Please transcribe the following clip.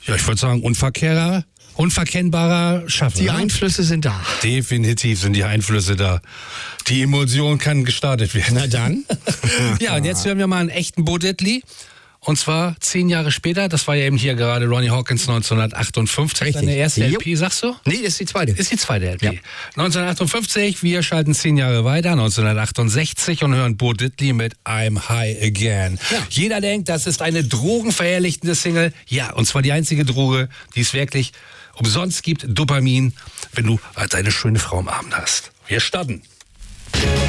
Ja, ich würde sagen, unverkennbarer Schaffer. Die Einflüsse sind da. Definitiv sind die Einflüsse da. Die Emulsion kann gestartet werden. Na dann. Ja, und jetzt hören wir mal einen echten Bo Diddley. Und zwar 10 Jahre später, das war ja eben hier gerade Ronnie Hawkins 1958, Richtig. seine erste Jo. LP, sagst du? Nee, das ist die zweite. Ist die zweite LP. Ja. 1958, wir schalten 10 Jahre weiter, 1968 und hören Bo Diddley mit I'm High Again. Ja. Jeder denkt, das ist eine drogenverherrlichende Single. Ja, und zwar die einzige Droge, die es wirklich umsonst gibt, Dopamin, wenn du als eine schöne Frau am Abend hast. Wir starten.